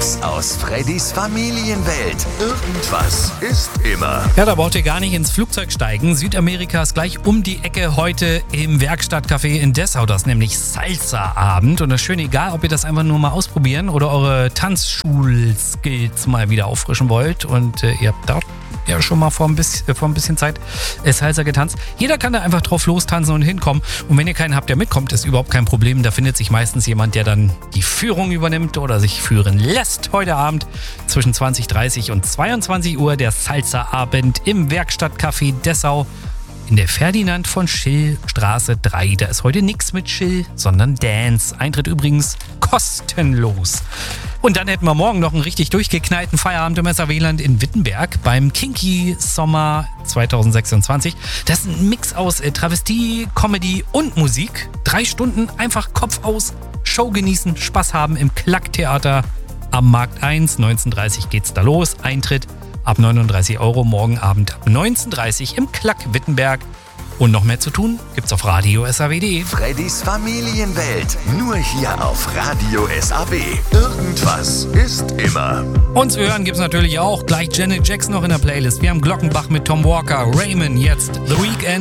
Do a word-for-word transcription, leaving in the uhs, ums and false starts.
Mix aus Freddys Familienwelt. Irgendwas ist immer. Ja, da braucht ihr gar nicht ins Flugzeug steigen. Südamerika ist gleich um die Ecke heute im Werkstattcafé in Dessau. Das ist nämlich Salsa-Abend. Und das ist schön, egal, ob ihr das einfach nur mal ausprobieren oder eure Tanzschul-Skills mal wieder auffrischen wollt. Und äh, ihr habt dort ja schon mal vor ein bisschen, äh, vor ein bisschen Zeit äh, Salsa getanzt. Jeder kann da einfach drauf lostanzen und hinkommen. Und wenn ihr keinen habt, der mitkommt, ist überhaupt kein Problem. Da findet sich meistens jemand, der dann die Führung übernimmt oder sich führen lässt. Heute Abend zwischen zwanzig Uhr dreißig und zweiundzwanzig Uhr der Salsa-Abend im Werkstattcafé Dessau in der Ferdinand von Schill Straße drei. Da ist heute nichts mit Chill, sondern Dance. Eintritt übrigens kostenlos. Und dann hätten wir morgen noch einen richtig durchgeknallten Feierabend im S A W-Land in Wittenberg beim Kinky Sommer zwanzig sechsundzwanzig. Das ist ein Mix aus äh, Travestie, Comedy und Musik. Drei Stunden einfach Kopf aus, Show genießen, Spaß haben im Klacktheater am Markt eins. neunzehn Uhr dreißig geht's da los. Eintritt ab neununddreißig Euro, morgen Abend ab neunzehn Uhr dreißig im Klack Wittenberg. Und noch mehr zu tun gibt's auf Radio S A W punkt de. Freddys Familienwelt. Nur hier auf Radio S A W. Irgendwas ist immer. Und zu hören gibt's natürlich auch gleich Janet Jackson noch in der Playlist. Wir haben Glockenbach mit Tom Walker, Raymond jetzt, The Weeknd.